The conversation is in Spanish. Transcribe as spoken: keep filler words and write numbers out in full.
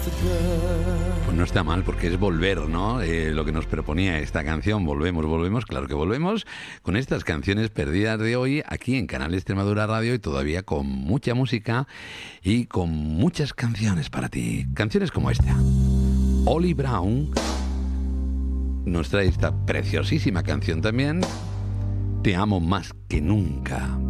Pues no está mal, porque es volver, ¿no? Eh, lo que nos proponía esta canción. Volvemos, volvemos, claro que volvemos con estas canciones perdidas de hoy aquí en Canal Extremadura Radio, y todavía con mucha música y con muchas canciones para ti. Canciones como esta. Oli Brown nos trae esta preciosísima canción también. Te amo más que nunca.